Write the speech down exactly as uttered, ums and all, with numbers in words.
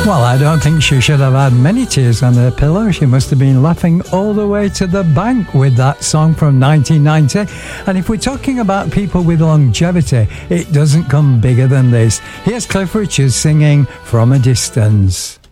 Well, I don't think she should have had many tears on her pillow. She must have been laughing all the way to the bank with that song from nineteen ninety. And if we're talking about people with longevity, it doesn't come bigger than this. Here's Cliff Richard singing From a Distance.